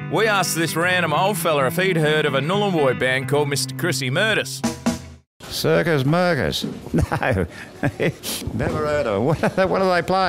We asked this random old fella if he'd heard of a Nullarbor band called Mr. Chrissy Murders. Circus Murkers? No, never heard of them. What do they play?